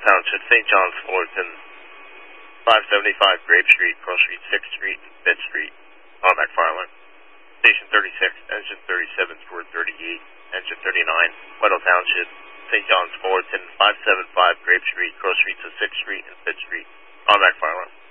Township, St. John's, Fullerton, 575 Grape Street, Cross Street, 6th Street, and 5th Street. Automatic fire alarm. Station 36, Engine 37, Ford 38, Engine 39, Weddell Township, St. John's, Fullerton, 575 Grape Street, Cross Street to 6th Street and 5th Street. Automatic fire alarm.